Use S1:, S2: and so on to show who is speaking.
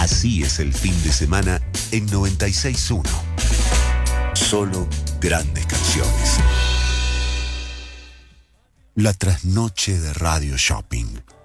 S1: Así es el fin de semana en 96.1. Solo grandes canciones. La trasnoche de Radio Shopping.